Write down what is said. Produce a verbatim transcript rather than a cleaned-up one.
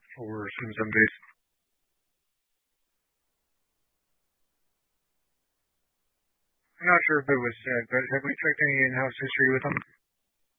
or Sim Sim days. I'm not sure if it was said, but have we checked any in-house history with him?